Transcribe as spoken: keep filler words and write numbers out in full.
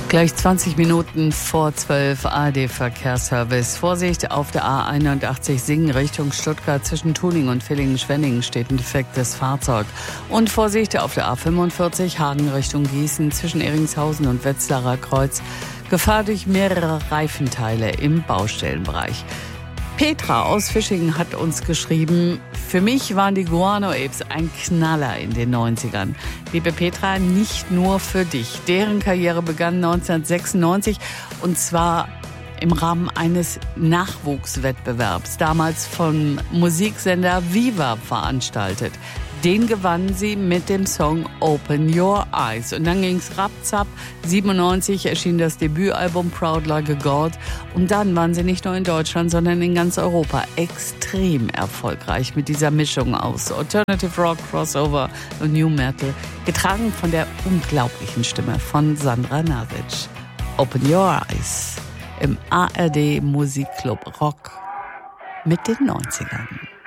Gleich zwanzig Minuten vor zwölf, A R D-Verkehrsservice. Vorsicht auf der A einundachtzig Singen Richtung Stuttgart. Zwischen Tuning und Villingen-Schwenningen steht ein defektes Fahrzeug. Und Vorsicht auf der A fünfundvierzig Hagen Richtung Gießen. Zwischen Eringshausen und Wetzlarer Kreuz. Gefahr durch mehrere Reifenteile im Baustellenbereich. Petra aus Fischingen hat uns geschrieben, für mich waren die Guano Apes ein Knaller in den neunzigern. Liebe Petra, nicht nur für dich. Deren Karriere begann neunzehnhundertsechsundneunzig und zwar im Rahmen eines Nachwuchswettbewerbs, damals vom Musiksender Viva veranstaltet. Den gewannen sie mit dem Song Open Your Eyes. Und dann ging's rapzapp. siebenundneunzig erschien das Debütalbum Proud Like a God. Und dann waren sie nicht nur in Deutschland, sondern in ganz Europa extrem erfolgreich mit dieser Mischung aus Alternative Rock, Crossover und New Metal. Getragen von der unglaublichen Stimme von Sandra Nasic. Open Your Eyes im A R D Musikclub Rock mit den neunzigern.